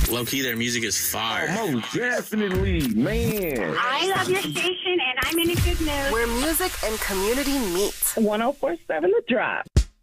Low-key, their music is fire. Oh, most definitely, man. I love your station, and I'm in a good mood. Where music and community meet. 104.7 The Drop.